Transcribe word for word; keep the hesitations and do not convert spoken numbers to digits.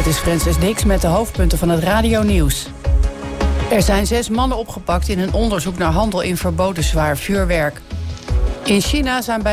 Dit is Francis Dix met de hoofdpunten van het radionieuws. Er zijn zes mannen opgepakt in een onderzoek naar handel in verboden zwaar vuurwerk. In China zijn bij